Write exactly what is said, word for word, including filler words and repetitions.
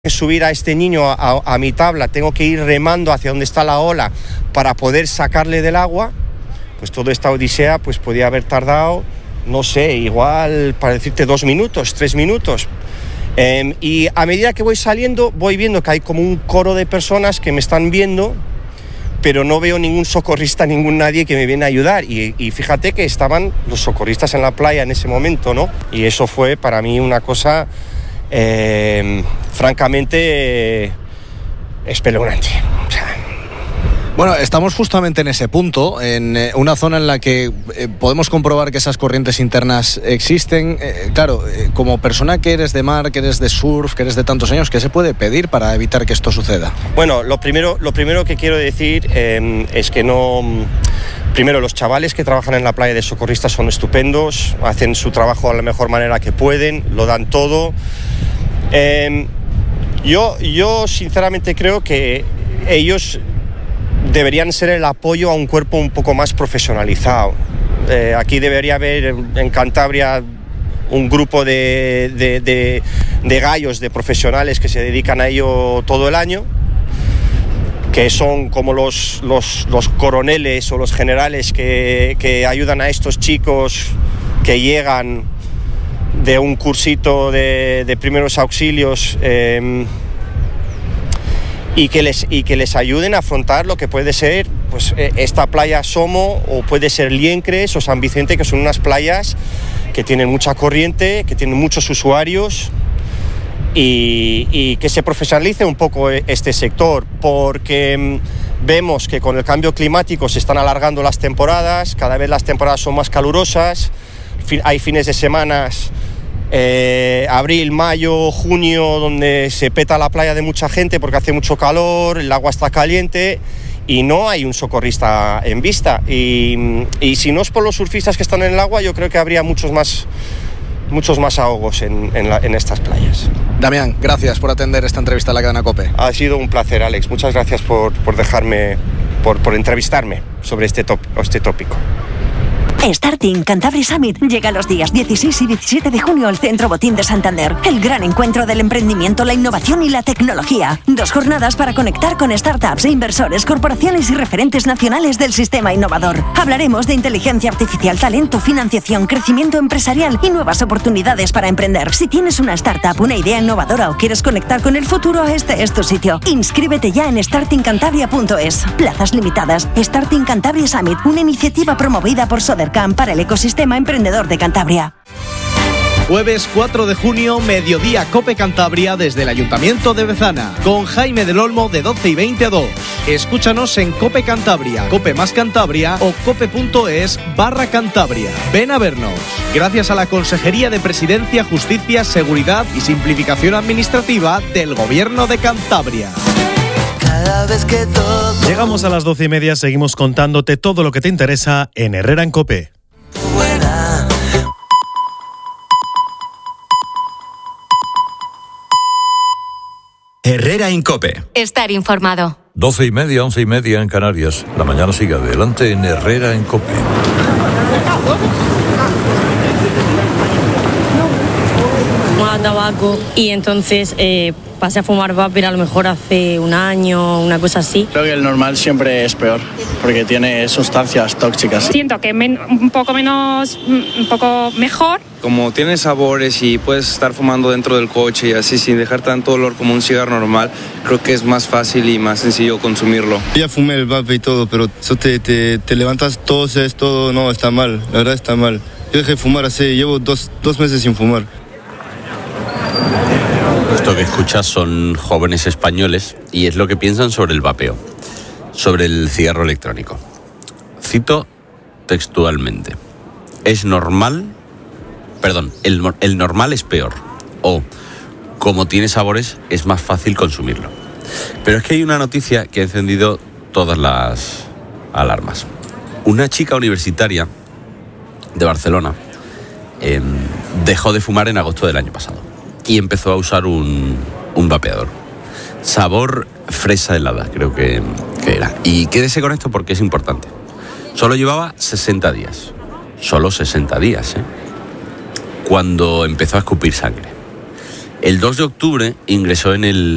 subir a este niño a, a mi tabla, tengo que ir remando hacia donde está la ola para poder sacarle del agua, pues toda esta odisea pues podía haber tardado, no sé, igual para decirte dos minutos, tres minutos. Eh, y a medida que voy saliendo voy viendo que hay como un coro de personas que me están viendo, pero no veo ningún socorrista, ningún nadie que me viene a ayudar. Y, y fíjate que estaban los socorristas en la playa en ese momento, ¿no? Y eso fue para mí una cosa eh, francamente eh, espeluznante. O sea, Bueno, estamos justamente en ese punto, en eh, una zona en la que eh, podemos comprobar que esas corrientes internas existen. Eh, claro, eh, como persona que eres de mar, que eres de surf, que eres de tantos años, ¿qué se puede pedir para evitar que esto suceda? Bueno, lo primero, lo primero que quiero decir eh, es que no... Primero, los chavales que trabajan en la playa de socorristas son estupendos, hacen su trabajo de la mejor manera que pueden, lo dan todo. Eh, yo, yo sinceramente creo que ellos deberían ser el apoyo a un cuerpo un poco más profesionalizado. Eh, aquí debería haber en Cantabria un grupo de, de, de, de gallos, de profesionales que se dedican a ello todo el año, que son como los, los, los coroneles o los generales que, que ayudan a estos chicos que llegan de un cursito de, de primeros auxilios, eh, y que les y que les ayuden a afrontar lo que puede ser pues esta playa Somo, o puede ser Liencres o San Vicente, que son unas playas que tienen mucha corriente, que tienen muchos usuarios, y, y que se profesionalice un poco este sector, porque vemos que con el cambio climático se están alargando las temporadas, cada vez las temporadas son más calurosas, hay fines de semana, Eh, abril, mayo, junio, donde se peta la playa de mucha gente porque hace mucho calor, el agua está caliente y no hay un socorrista en vista. Y, y si no es por los surfistas que están en el agua, yo creo que habría muchos más, muchos más ahogos en, en, la, en estas playas. Damián, gracias por atender esta entrevista a la cadena COPE. Ha sido un placer, Alex. Muchas gracias por, por dejarme, por, por entrevistarme sobre este, top, este tópico. Starting Cantabria Summit llega los días dieciséis y diecisiete de junio al Centro Botín de Santander. El gran encuentro del emprendimiento, la innovación y la tecnología. Dos jornadas para conectar con startups e inversores, corporaciones y referentes nacionales del sistema innovador. Hablaremos de inteligencia artificial, talento, financiación, crecimiento empresarial y nuevas oportunidades para emprender. Si tienes una startup, una idea innovadora o quieres conectar con el futuro, este es tu sitio. Inscríbete ya en starting cantabria punto es. Plazas limitadas. Starting Cantabria Summit, una iniciativa promovida por Sodercam para el ecosistema emprendedor de Cantabria. Jueves cuatro de junio, mediodía COPE Cantabria desde el Ayuntamiento de Bezana, con Jaime del Olmo de doce y veinte a dos. Escúchanos en COPE Cantabria, COPE más Cantabria o cope.es barra Cantabria. Ven a vernos. Gracias a la Consejería de Presidencia, Justicia, Seguridad y Simplificación Administrativa del Gobierno de Cantabria. Cada vez que toco... Llegamos a las doce y media, seguimos contándote todo lo que te interesa en Herrera en COPE. Buena. Herrera en COPE. Estar informado. Doce y media, once y media en Canarias. La mañana sigue adelante en Herrera en COPE. Fumaba tabaco y entonces eh, pasé a fumar vapor a lo mejor hace un año, una cosa así. Creo que el normal siempre es peor porque tiene sustancias tóxicas. Siento que men- un poco menos, un poco mejor. Como tiene sabores y puedes estar fumando dentro del coche y así sin dejar tanto olor como un cigarro normal, creo que es más fácil y más sencillo consumirlo. Ya fumé el vape y todo, pero eso te, te, te levantas, toses, todo, no, está mal, la verdad está mal. Yo dejé de fumar hace, llevo dos, dos meses sin fumar. Esto que escuchas son jóvenes españoles y es lo que piensan sobre el vapeo, sobre el cigarro electrónico. Cito textualmente: es normal, perdón, el, el normal es peor, o como tiene sabores es más fácil consumirlo. Pero es que hay una noticia que ha encendido todas las alarmas. Una chica universitaria de Barcelona eh, dejó de fumar en agosto del año pasado y empezó a usar un, un vapeador. Sabor fresa helada, creo que, que era. Y quédese con esto porque es importante. Solo llevaba sesenta días. Solo sesenta días, ¿eh? Cuando empezó a escupir sangre. El dos de octubre ingresó en el